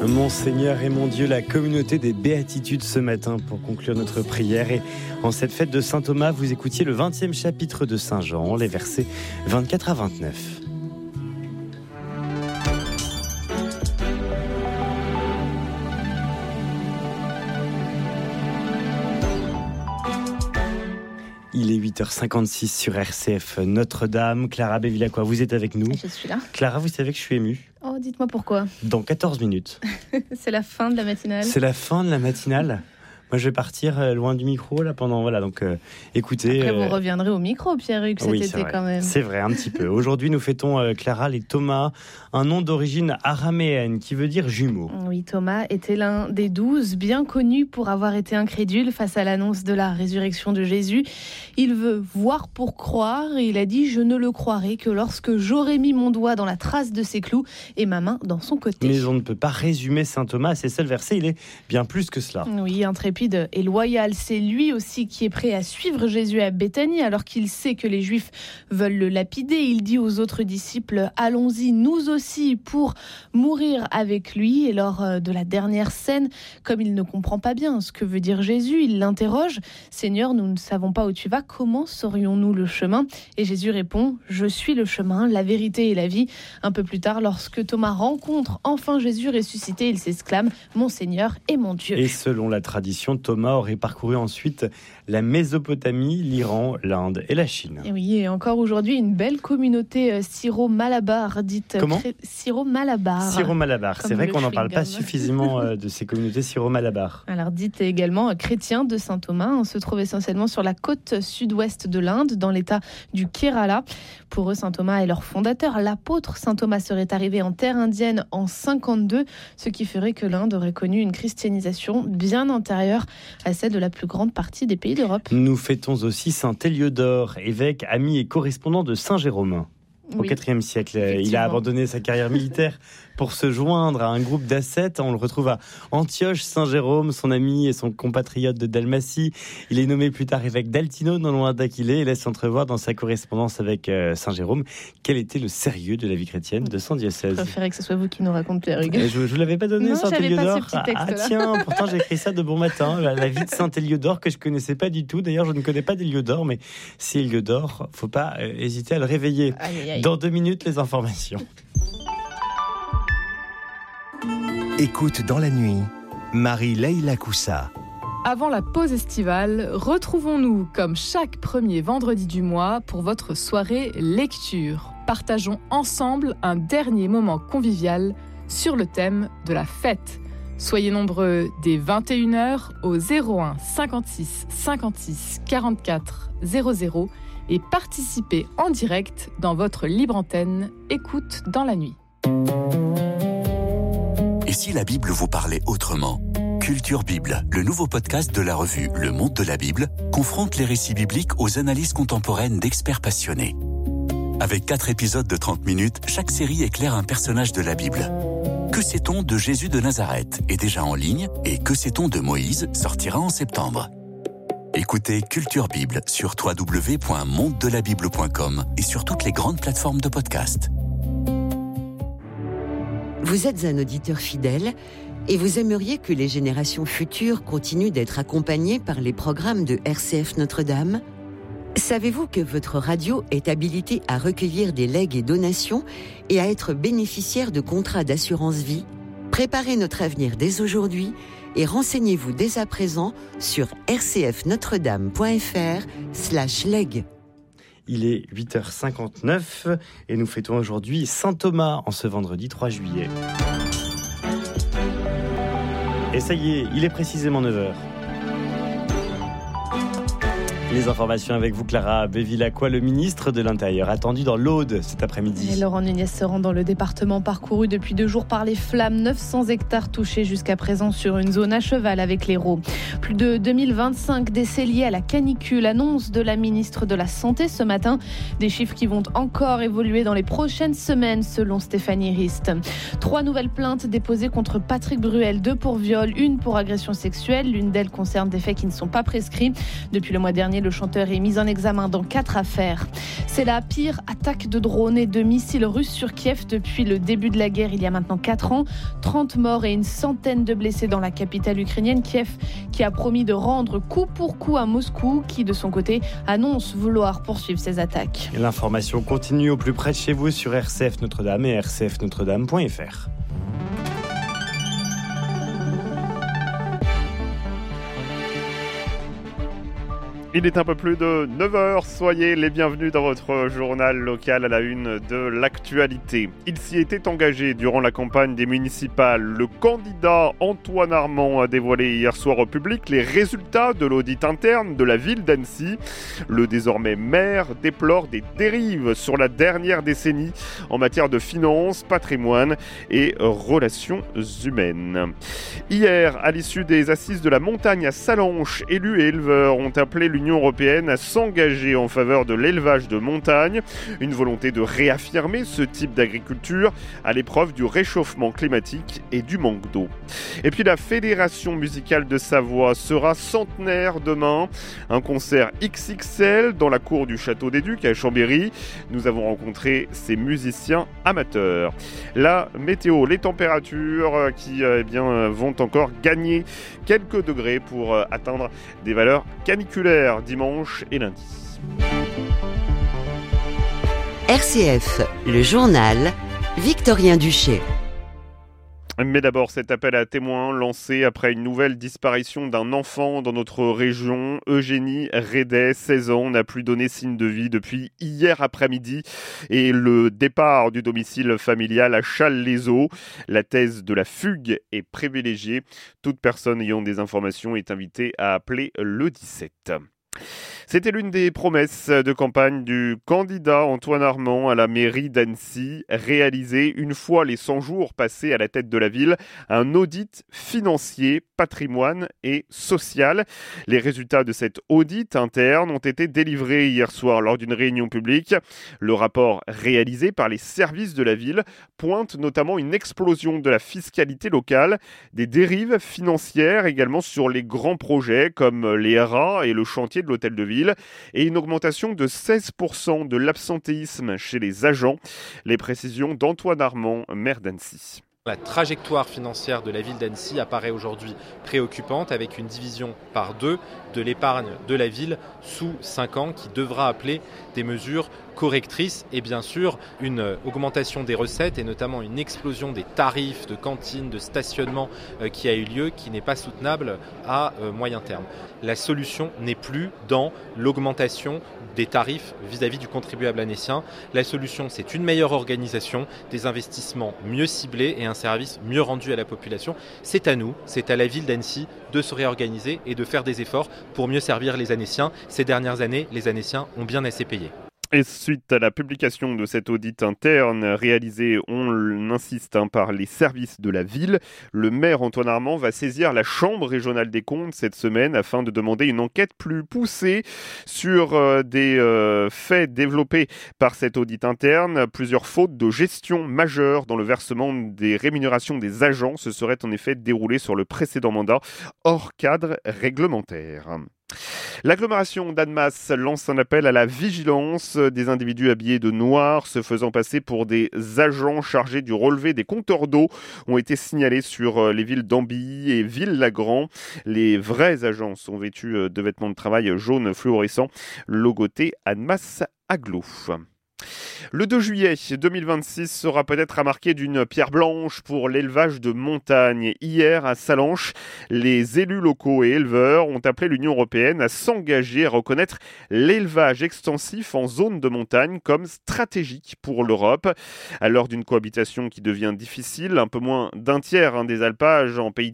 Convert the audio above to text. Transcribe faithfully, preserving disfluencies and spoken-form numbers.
Mon Seigneur et mon Dieu, la communauté des béatitudes ce matin pour conclure notre prière. Et en cette fête de Saint Thomas, vous écoutiez le vingtième chapitre de Saint Jean, les versets vingt-quatre à vingt-neuf. Il est huit heures cinquante-six sur R C F Notre-Dame. Clara Bevilacqua, vous êtes avec nous. Je suis là. Clara, vous savez que je suis ému. Oh, dites-moi pourquoi. Dans quatorze minutes. C'est la fin de la matinale. C'est la fin de la matinale. Moi, je vais partir loin du micro là pendant voilà donc euh, écoutez. Après, vous euh... reviendrez au micro, Pierre-Hugues, cet oui, été quand même. C'est vrai, un petit peu. Aujourd'hui, nous fêtons euh, Clara les Thomas, un nom d'origine araméenne qui veut dire jumeau. Oui, Thomas était l'un des douze, bien connu pour avoir été incrédule face à l'annonce de la résurrection de Jésus. Il veut voir pour croire et il a dit « Je ne le croirai que lorsque j'aurai mis mon doigt dans la trace de ses clous et ma main dans son côté. » Mais on ne peut pas résumer saint Thomas à ses seuls versets, il est bien plus que cela. Oui, intrépide et loyal, c'est lui aussi qui est prêt à suivre Jésus à Béthanie alors qu'il sait que les Juifs veulent le lapider. Il dit aux autres disciples « Allons-y, nous aussi, pour mourir avec lui. » Et lors de la dernière scène, comme il ne comprend pas bien ce que veut dire Jésus, il l'interroge « Seigneur, nous ne savons pas où tu vas, comment saurions-nous le chemin ?» Et Jésus répond « Je suis le chemin, la vérité et la vie. » Un peu plus tard, lorsque Thomas rencontre enfin Jésus ressuscité, il s'exclame « Mon Seigneur et mon Dieu !» Et selon la tradition, Thomas aurait parcouru ensuite la Mésopotamie, l'Iran, l'Inde et la Chine. Et oui, et encore aujourd'hui, une belle communauté syro-malabar, dite Comment cré... syro-malabar. Syro-malabar, c'est vrai qu'on n'en parle pas suffisamment euh, de ces communautés syro-malabar. Alors, dite également chrétien de Saint Thomas, on se trouve essentiellement sur la côte sud-ouest de l'Inde, dans l'état du Kerala. Pour eux, Saint Thomas est leur fondateur. L'apôtre Saint Thomas serait arrivé en terre indienne en cinquante-deux, ce qui ferait que l'Inde aurait connu une christianisation bien antérieure à celle de la plus grande partie des pays d'Europe. Nous fêtons aussi Saint Héliodore, évêque, ami et correspondant de Saint Jérôme. Au quatrième siècle, il a abandonné sa carrière militaire pour se joindre à un groupe d'ascètes. On le retrouve à Antioche, Saint Jérôme, son ami et son compatriote de Dalmatie. Il est nommé plus tard évêque d'Altino, non loin d'Aquilée, et laisse entrevoir dans sa correspondance avec euh, Saint Jérôme quel était le sérieux de la vie chrétienne de son diocèse. Je préférais que ce soit vous qui nous raconte, Pierre-Hugues. Je ne vous l'avais pas donné, Saint Héliodore. Ah, ah tiens, pourtant j'ai écrit ça de bon matin. La, la vie de Saint Héliodore que je ne connaissais pas du tout. D'ailleurs, je ne connais pas d'Héliodore, mais si Héliodore, il ne faut pas euh, hésiter à le réveiller. Aïe, aïe, aïe. Dans deux minutes, les informations. Écoute dans la nuit, Marie-Leila Coussa. Avant la pause estivale, retrouvons-nous comme chaque premier vendredi du mois pour votre soirée lecture. Partageons ensemble un dernier moment convivial sur le thème de la fête. Soyez nombreux dès vingt et une heures au zéro un cinquante-six cinquante-six quarante-quatre zéro zéro et participez en direct dans votre libre antenne Écoute dans la nuit. Et si la Bible vous parlait autrement ? Culture Bible, le nouveau podcast de la revue Le Monde de la Bible, confronte les récits bibliques aux analyses contemporaines d'experts passionnés. Avec quatre épisodes de trente minutes, chaque série éclaire un personnage de la Bible. Que sait-on de Jésus de Nazareth est déjà en ligne et Que sait-on de Moïse sortira en septembre. Écoutez Culture Bible sur w w w point monde de la bible point com et sur toutes les grandes plateformes de podcast. Vous êtes un auditeur fidèle et vous aimeriez que les générations futures continuent d'être accompagnées par les programmes de R C F Notre-Dame ? Savez-vous que votre radio est habilitée à recueillir des legs et donations et à être bénéficiaire de contrats d'assurance vie ? Préparez notre avenir dès aujourd'hui et renseignez-vous dès à présent sur r c f notre dame point f r slash leg. Il est huit heures cinquante-neuf et nous fêtons aujourd'hui Saint Thomas en ce vendredi trois juillet. Et ça y est, il est précisément neuf heures. Les informations avec vous, Clara Bevilacqua, le ministre de l'Intérieur, attendu dans l'Aude cet après-midi. Et Laurent Nunez se rend dans le département parcouru depuis deux jours par les flammes. neuf cents hectares touchés jusqu'à présent sur une zone à cheval avec l'Hérault. Plus de deux mille vingt-cinq décès liés à la canicule. Annonce de la ministre de la Santé ce matin. Des chiffres qui vont encore évoluer dans les prochaines semaines, selon Stéphanie Rist. Trois nouvelles plaintes déposées contre Patrick Bruel. Deux pour viol, une pour agression sexuelle. L'une d'elles concerne des faits qui ne sont pas prescrits. Depuis le mois dernier, dernier, le chanteur est mis en examen dans quatre affaires. C'est la pire attaque de drones et de missiles russes sur Kiev depuis le début de la guerre il y a maintenant quatre ans. trente morts et une centaine de blessés dans la capitale ukrainienne. Kiev qui a promis de rendre coup pour coup à Moscou, qui de son côté annonce vouloir poursuivre ses attaques. L'information continue au plus près de chez vous sur R C F Notre-Dame et r c f notre dame point f r. Il est un peu plus de neuf heures, soyez les bienvenus dans votre journal local à la une de l'actualité. Il s'y était engagé durant la campagne des municipales. Le candidat Antoine Armand a dévoilé hier soir au public les résultats de l'audit interne de la ville d'Annecy. Le désormais maire déplore des dérives sur la dernière décennie en matière de finances, patrimoine et relations humaines. Hier, à l'issue des assises de la montagne à Sallanches, élus et éleveurs ont appelé l'Union européenne à s'engager en faveur de l'élevage de montagne, une volonté de réaffirmer ce type d'agriculture à l'épreuve du réchauffement climatique et du manque d'eau. Et puis la Fédération musicale de Savoie sera centenaire demain, un concert X X L dans la cour du Château des Ducs à Chambéry. Nous avons rencontré ces musiciens amateurs. La météo, les températures qui eh bien, vont encore gagner quelques degrés pour atteindre des valeurs caniculaires dimanche et lundi. R C F, le journal, Victorien Duché. Mais d'abord, cet appel à témoins lancé après une nouvelle disparition d'un enfant dans notre région. Eugénie Rédet, seize ans, n'a plus donné signe de vie depuis hier après-midi et le départ du domicile familial à Châles-les-Eaux. La thèse de la fugue est privilégiée. Toute personne ayant des informations est invitée à appeler le dix-sept. C'était l'une des promesses de campagne du candidat Antoine Armand à la mairie d'Annecy, réaliser une fois les cent jours passés à la tête de la ville, un audit financier, patrimoine et social. Les résultats de cet audit interne ont été délivrés hier soir lors d'une réunion publique. Le rapport réalisé par les services de la ville pointe notamment une explosion de la fiscalité locale, des dérives financières également sur les grands projets comme les R A et le chantier de l'hôtel de ville, et une augmentation de seize pour cent de l'absentéisme chez les agents. Les précisions d'Antoine Armand, maire d'Annecy. La trajectoire financière de la ville d'Annecy apparaît aujourd'hui préoccupante, avec une division par deux de l'épargne de la ville sous cinq ans qui devra appeler des mesures correctrices et bien sûr une augmentation des recettes et notamment une explosion des tarifs de cantine, de stationnement euh, qui a eu lieu, qui n'est pas soutenable à euh, moyen terme. La solution n'est plus dans l'augmentation des tarifs vis-à-vis du contribuable annécien. La solution, c'est une meilleure organisation, des investissements mieux ciblés et un service mieux rendu à la population. C'est à nous, c'est à la ville d'Annecy de se réorganiser et de faire des efforts pour mieux servir les Annéciens. Ces dernières années, les Annéciens ont bien assez payé. Et suite à la publication de cet audit interne réalisé, on insiste, hein, par les services de la ville, le maire Antoine Armand va saisir la Chambre régionale des comptes cette semaine afin de demander une enquête plus poussée sur euh, des euh, faits développés par cet audit interne. Plusieurs fautes de gestion majeures dans le versement des rémunérations des agents se seraient en effet déroulées sur le précédent mandat hors cadre réglementaire. L'agglomération d'Annemasse lance un appel à la vigilance. Des individus habillés de noir se faisant passer pour des agents chargés du relevé des compteurs d'eau ont été signalés sur les villes d'Ambilly et Ville-Lagrand. Les vrais agents sont vêtus de vêtements de travail jaunes fluorescents, logotés Annemasse Agglo. Le deux juillet deux mille vingt-six sera peut-être à marquer d'une pierre blanche pour l'élevage de montagne. Hier, à Sallanches, les élus locaux et éleveurs ont appelé l'Union européenne à s'engager à reconnaître l'élevage extensif en zone de montagne comme stratégique pour l'Europe. À l'heure d'une cohabitation qui devient difficile, un peu moins d'un tiers hein, des alpages en pays